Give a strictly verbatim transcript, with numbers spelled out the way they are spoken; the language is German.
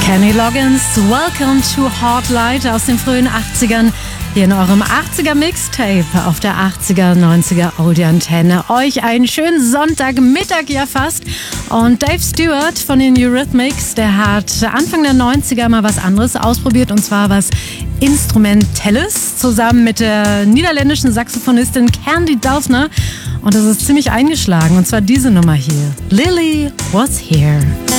Kenny Loggins, Welcome to Hot Light aus den frühen achtzigern. Hier in eurem achtziger Mixtape auf der achtziger, neunziger Audioantenne. Euch einen schönen Sonntagmittag, ja fast. Und Dave Stewart von den Eurythmics, der hat Anfang der neunziger mal was anderes ausprobiert. Und zwar was Instrumentelles zusammen mit der niederländischen Saxophonistin Candy Dulfer. Und das ist ziemlich eingeschlagen. Und zwar diese Nummer hier. Lily was here.